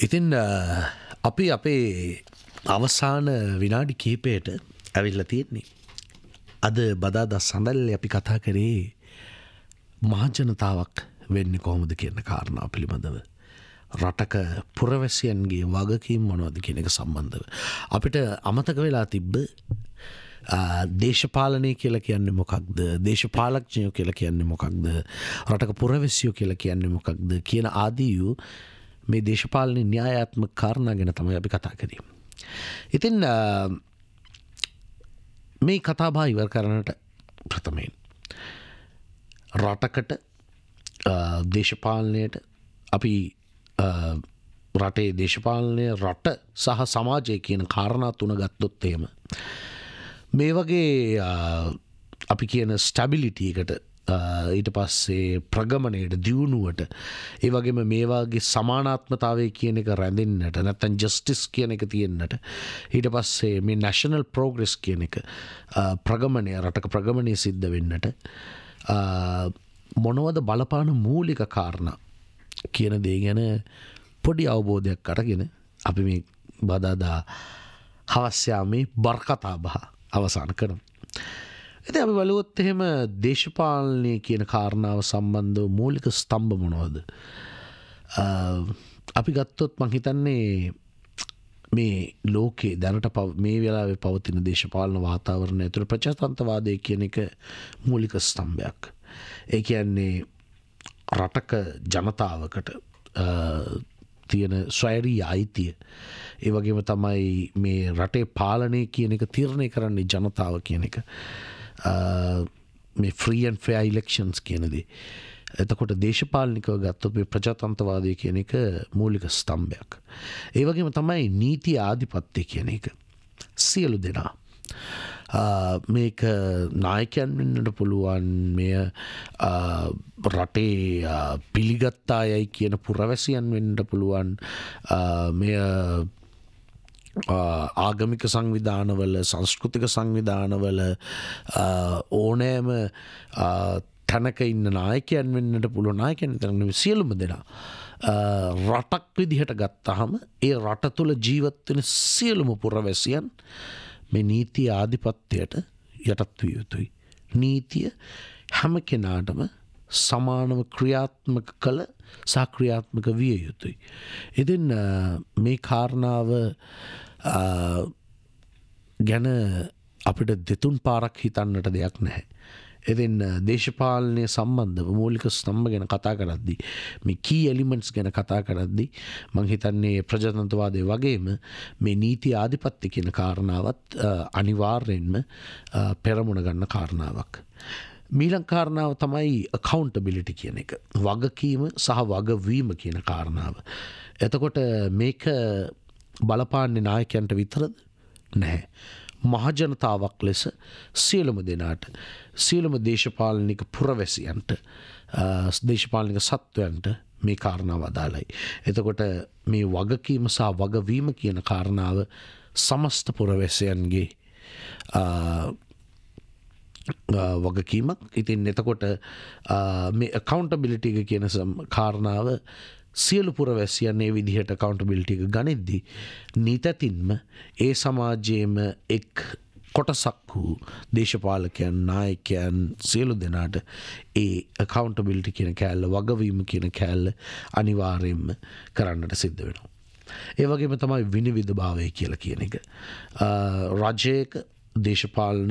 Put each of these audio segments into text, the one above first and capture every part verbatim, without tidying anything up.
ඉතින් අපි අපේ අවසාන විනාඩි කීපයට ඇවිල්ලා තියෙන්නේ. අද බදාදා සඳල්ලේ අපි කතා කරේ මහජනතාවක් වෙන්නේ කොහොමද කියන කාරණාව පිළිබඳව. රටක පුරවැසියන්ගේ වගකීම් මොනවද කියන එක සම්බන්ධව. අපිට අමතක වෙලා තිබ්බ දේශපාලනය කියලා කියන්නේ මොකක්ද, දේශපාලඥයෝ කියලා කියන්නේ මොකක්ද, රටක පුරවැසියෝ කියලා කියන්නේ මොකක්ද කියන ආදී වූ මේ දේශපාලන න්‍යායාත්මක කාරණා ගැන තමයි අපි කතා කරේ. ඉතින් මේ කතා බහ ඉවර කරන්නට ප්‍රථමයෙන් රටකට දේශපාලනයට අපි රටේ දේශපාලනය රට සහ සමාජය කියන කාරණා තුන ගත්තොත් එහෙම මේ වගේ අපි කියන ස්ටැබිලිටි එකට ඊට පස්සේ ප්‍රගමණයට දියුණුවට ඒ වගේම මේ වගේ සමානාත්මතාවය කියන එක රැඳෙන්නට නැත්නම් ජස්ටිස් කියන එක තියෙන්නට ඊට පස්සේ මේ නැෂනල් ප්‍රෝග්‍රස් කියන එක ප්‍රගමණය රටක ප්‍රගමණය සිද්ධ වෙන්නට මොනවද බලපාන මූලික කාරණා කියන දේ ගැන පොඩි අවබෝධයක් අරගෙන අපි මේ බදාදා හවස් යාමේ බර්කතා බහ අවසන් කරමු. ඉතින් අපි බලුවොත් එහෙම දේශපාලනය කියන කාරණාව සම්බන්ධව මූලික ස්තම්භ මොනවද? අපි ගත්තොත් මං හිතන්නේ මේ ලෝකේ දැනට මේ වෙලාවේ පවතින දේශපාලන වාතාවරණය ඇතුළේ ප්‍රජාතන්ත්‍රවාදය කියන එක මූලික ස්තම්භයක්. ඒ කියන්නේ රටක ජනතාවකට තියෙන ස්වෛරී අයිතිය, ඒ වගේම තමයි මේ රටේ පාලනය කියන එක තීරණය කරන්නේ ජනතාව කියන එක. මේ ෆ්‍රී ඇන්ඩ් ෆෙයා ඉලෙක්ෂන්ස් කියන දේ. එතකොට දේශපාලනිකව ගත්තොත් මේ ප්‍රජාතන්ත්‍රවාදය කියන එක මූලික ස්තම්භයක්. ඒ වගේම තමයි නීති ආධිපත්‍ය කියන එක. සියලු දෙනා මේක නායකයන් වෙන්නට පුළුවන්, මෙය රටේ පිළිගත්තායයි කියන පුරවැසියන් වෙන්නට පුළුවන්, මෙය ආගමික සංවිධානවල, සංස්කෘතික සංවිධානවල ඕනෑම තැනක ඉන්න නායකයන් වෙන්නට පුළුවන්. නායකයන් විතරක් සියලුම දෙනා රටක් විදිහට ගත්තාම ඒ රට තුළ ජීවත් වෙන සියලුම පුරවැසියන් මේ නීතිය ආධිපත්‍යයට යටත් විය යුතුයි. නීතිය හැම කෙනාටම සමානව ක්‍රියාත්මක කළ සහ ක්‍රියාත්මක විය යුතුයි. ඉතින් මේ කාරණාව ගැන අපිට දෙතුන් පාරක් හිතන්නට දෙයක් නැහැ. ඉතින් දේශපාලනය සම්බන්ධව මූලික ස්තම්භ ගැන කතා කරද්දී, මේ කී එලිමන්ට්ස් ගැන කතා කරද්දී මම හිතන්නේ ප්‍රජාතන්ත්‍රවාදය වගේම මේ නීති ආධිපත්‍ය කියන කාරණාවත් අනිවාර්යෙන්ම පෙරමුණ ගන්න කාරණාවක්. ඊළඟ කාරණාව තමයි accountability කියන එක. වගකීම සහ වගවීම කියන කාරණාව. එතකොට මේක බලපාන්නේ නායකයන්ට විතරද? නැහැ. මහජනතාවක් ලෙස සියලුම දෙනාට, සියලුම දේශපාලනික පුරවැසියන්ට, දේශපාලනික සත්වයන්ට මේ කාරණාව අදාළයි. එතකොට මේ වගකීම සහ වගවීම කියන කාරණාව සමස්ත පුරවැසියන්ගේ වගකීමක්. ඉතින් එතකොට මේ accountability එක කියන කාරණාව සියලු පුරවැසියන් ඒ විදිහට accountability එක ගනිද්දී නිතැතින්ම ඒ සමාජයේම එක් කොටසක් වූ දේශපාලකයන්, නායකයන් සියලු දෙනාට ඒ accountability කියන කෑල්ල, වගවීම කියන කෑල්ල අනිවාර්යයෙන්ම කරන්නට සිද්ධ වෙනවා. ඒ වගේම තමයි විනිවිදභාවය කියලා කියන එක. රජයක දේශපාලන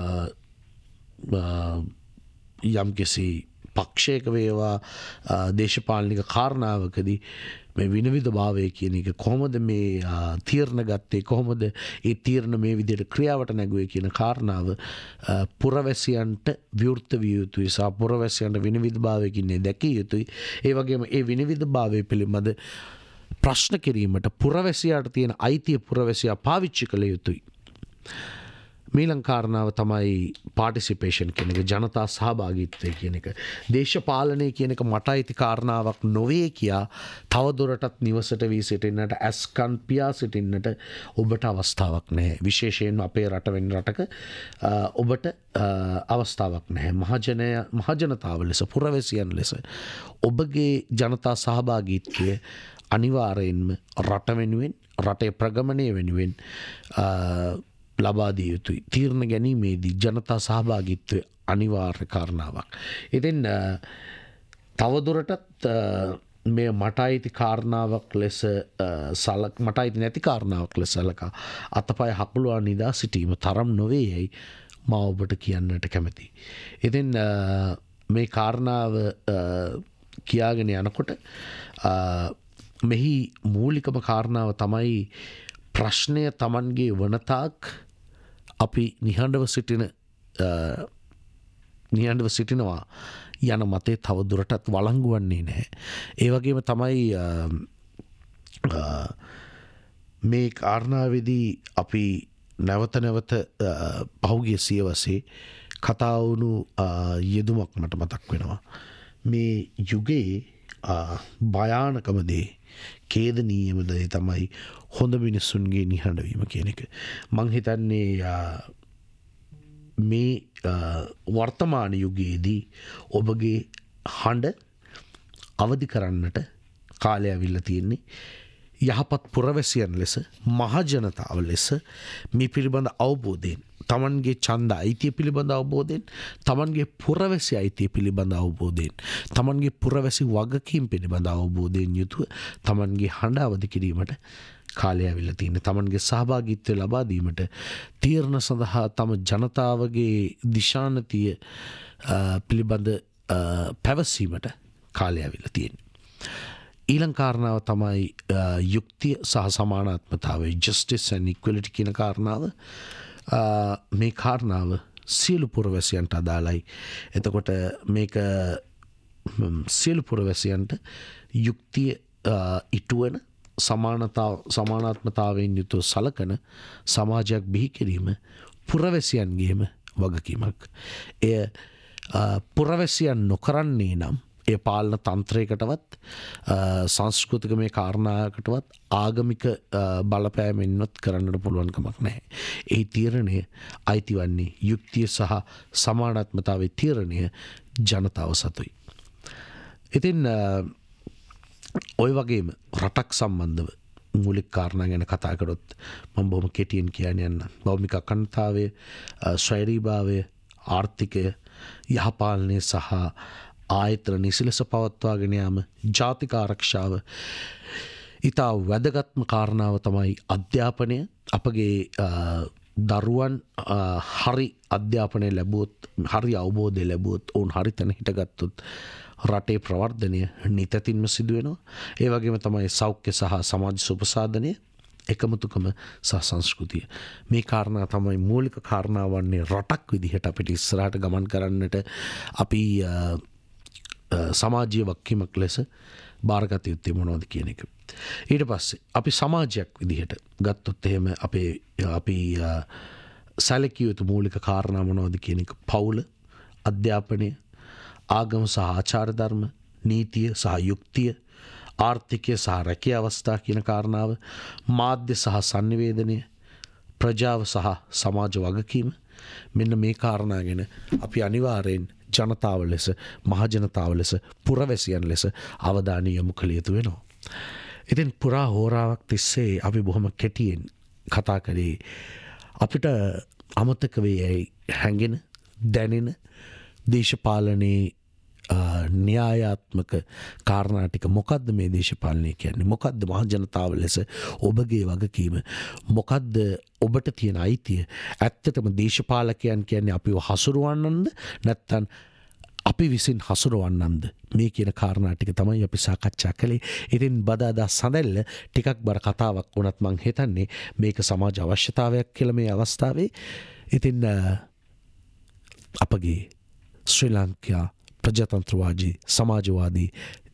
යම්කිසි පක්ෂයක වේවා දේශපාලනික කාරණාවකදී මේ විනිවිදභාවය කියන එක කොහොමද මේ තීරණ ගත්තේ, කොහොමද ඒ තීරණ මේ විදිහට ක්‍රියාවට නැගුවේ කියන කාරණාව පුරවැසියන්ට විවෘත විය යුතුයි සහ පුරවැසියන්ට විනිවිදභාවයකින් දැකිය යුතුයි. ඒ වගේම ඒ විනිවිදභාවය පිළිබඳ ප්‍රශ්න කිරීමට පුරවැසියාට තියෙන අයිතිය පුරවැසියා පාවිච්චි කළ යුතුයි. මීළඟ කාරණාව තමයි පාටිසිපේෂන් කියන එක, ජනතා සහභාගීත්වය කියන එක. දේශපාලනය කියන එක මට අයිති කාරණාවක් නොවේ කියා තවදුරටත් නිවසට වී සිටින්නට, ඇස්කන් පියා සිටින්නට ඔබට අවස්ථාවක් නැහැ. විශේෂයෙන්ම අපේ රට වෙන රටක ඔබට අවස්ථාවක් නැහැ. මහජනය මහජනතාව ලෙස, පුරවැසියන් ලෙස ඔබගේ ජනතා සහභාගීත්වය අනිවාර්යෙන්ම රට වෙනුවෙන්, රටේ ප්‍රගමනය වෙනුවෙන් ලබා දිය යුතුයි. තීරණ ගැනීමේදී ජනතා සහභාගීත්වය අනිවාර්ය කාරණාවක්. ඉතින් තවදුරටත් මේ මට අයිති කාරණාවක් ලෙස සලක මට අයිති නැති කාරණාවක් ලෙස සලකා අතපය හකුලවා නිදා සිටීම තරම් නොවේ යයි මා ඔබට කියන්නට කැමතියි. ඉතින් මේ කාරණාව කියාගෙන යනකොට මෙහි මූලිකම කාරණාව තමයි ප්‍රශ්නය තමන්ගේ වනතාක් අපි නිහඬව සිටින නිහඬව සිටිනවා යන මතේ තව දුරටත් වළංගු වන්නේ නැහැ. ඒ වගේම තමයි මේ කාරණාවේදී අපි නැවත නැවත පහුගිය සියවසේ කතා වුණු යෙදුමක් මට මතක් වෙනවා. මේ යුගයේ භයානකම දේ, ඛේදනීයම දේ තමයි හොඳ මිනිස්සුන්ගේ නිහඬවීම කියන එක. මං හිතන්නේ මේ වර්තමාන යුගයේදී ඔබගේ හඬ අවදි කරන්නට කාලය ඇවිල්ලා තියෙන්නේ. යහපත් පුරවැසියන් ලෙස, මහජනතාව ලෙස මේ පිළිබඳ අවබෝධයෙන්, තමන්ගේ ඡන්ද අයිතිය පිළිබඳ අවබෝධයෙන්, තමන්ගේ පුරවැසි අයිතිය පිළිබඳ අවබෝධයෙන්, තමන්ගේ පුරවැසි වගකීම් පිළිබඳ අවබෝධයෙන් යුතුව තමන්ගේ හඬ අවදි කිරීමට කාලය ඇවිල්ලා තියෙන්නේ. තමන්ගේ සහභාගීත්වය ලබා දීමට, තීරණ සඳහා තම ජනතාවගේ දිශානතිය පිළිබඳ පැවසීමට කාලය ඇවිල්ලා තියෙන්නේ. ඊළඟ කාරණාව තමයි යුක්තිය සහ සමානාත්මතාවය, justice and equality කියන කාරණාව. මේ කාරණාව සියලු පුරවැසියන්ට අදාළයි. එතකොට මේක සියලු පුරවැසියන්ට යුක්තිය ඉටුවන, සමානාත්මතාවයෙන් යුතුව සලකන සමාජයක් බිහි කිරීම පුරවැසියන්ගේම වගකීමක්. එය පුරවැසියන් නොකරන්නේ නම් ඒ පාලන තන්ත්‍රයකටවත්, සංස්කෘතික මේ කාරණාවකටවත්, ආගමික බලපෑමෙන්වත් කරන්නට පුළුවන්කමක් නැහැ. ඒ තීරණය අයිති වන්නේ, යුක්තිය සහ සමානාත්මතාවයේ තීරණය ජනතාව සතුයි. ඉතින් ඔය වගේම රටක් සම්බන්ධව මූලික කාරණා ගැන කතා කරොත් මම බොහොම කෙටියෙන් කියන්න යන්නම්. භෞමික අඛණ්ඩතාවය, ස්වෛරීභාවය, ආර්ථිකය, යහපාලනය සහ ආයතන නිසිලස පවත්වාගෙන යාම, ජාතික ආරක්ෂාව. ඉතා වැදගත්ම කාරණාව තමයි අධ්‍යාපනය. අපගේ දරුවන් හරි අධ්‍යාපනය ලැබුවොත්, හරි අවබෝධය ලැබුවොත්, ඔවුන් හරි තැන හිටගත්තොත් රටේ ප්‍රවර්ධනය නිතැතින්ම සිදුවෙනවා. ඒ වගේම තමයි සෞඛ්‍ය සහ සමාජ සුපසාධනය, එකමුතුකම සහ සංස්කෘතිය. මේ කාරණා තමයි මූලික කාරණා වන්නේ රටක් විදිහට අපිට ඉස්සරහට ගමන් කරන්නට අපි සමාජීය වගකීමක් ලෙස බාරගත යුත්තේ මොනවද කියන එක. ඊට පස්සේ අපි සමාජයක් විදිහට ගත්තොත් එහෙම අපේ අපි සැලකිය යුතු මූලික කාරණා මොනවද කියන එක. පවුල, අධ්‍යාපනය, ආගම සහ ආචාර ධර්ම, නීතිය සහ යුක්තිය, ආර්ථිකය සහ රැකියා අවස්ථා කියන කාරණාව, මාධ්‍ය සහ sannivedanaය, ප්‍රජාව සහ සමාජ වගකීම. මෙන්න මේ කාරණා ගැන අපි අනිවාර්යෙන් ජනතාව ලෙස, මහජනතාව ලෙස, පුරවැසියන් ලෙස අවධානය යොමු කළ යුතු වෙනවා. ඉතින් පුරා හෝරාවක් තිස්සේ අපි බොහොම කෙටියෙන් කතා කළේ අපිට අමතක වේ හැඟෙන, දැනෙන දේශපාලනයේ න්‍යායාත්මක කාරණා ටික. මොකද්ද මේ දේශපාලනය කියන්නේ? මොකද්ද මහජනතාව ලෙස ඔබගේ වගකීම? මොකද්ද ඔබට තියෙන අයිතිය? ඇත්තටම දේශපාලකයන් කියන්නේ අපිව හසුරවන්නන්ද නැත්නම් අපි විසින් හසුරවන්නන්ද? මේ කියන කාරණා ටික තමයි අපි සාකච්ඡා කළේ. ඉතින් බදාදා සඳැල්ල ටිකක් බර කතාවක් වුණත් මං හිතන්නේ මේක සමාජ අවශ්‍යතාවයක් කියලා මේ අවස්ථාවේ. ඉතින් අපගේ ශ්‍රී ලංකා ප්‍රජාතන්ත්‍රවාදී, සමාජවාදී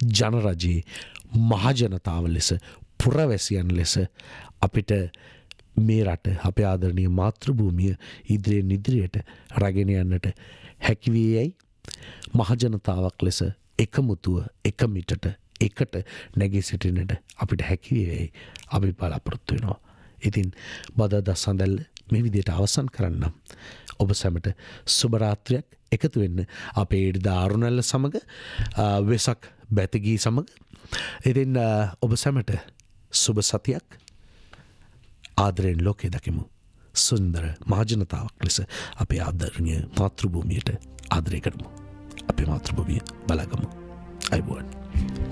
ජනරජයේ මහජනතාව ලෙස, පුරවැසියන් ලෙස අපිට මේ රට අපේ ආදරණීය මාතෘභූමිය ඉදිරියෙන් ඉදිරියට රැගෙන යන්නට හැකිවේ යයි මහජනතාවක් ලෙස එකමුතුව එකමිටට එකට නැගී සිටින්නට අපිට හැකිවේ යයි අපි බලාපොරොත්තු වෙනවා. ඉතින් බදදා සඳැල්ල මේ විදිහට අවසන් කරන්නම්. ඔබ සැමට සුබ රාත්‍රියක්. එකතු වෙන්න අපේ ඉරිදා අරුණැල්ල සමග වෙසක් බැතගී සමග. ඉතින් ඔබ සැමට සුබ සතියක්. ආදරයෙන් ලෝකේ දකිමු. සුන්දර මහජනතාවක් ලෙස අපේ ආදරණීය මාතෘභූමියට ආදරය කරමු. අපේ මාතෘභූමිය බලාගමු. අයිබෝන්.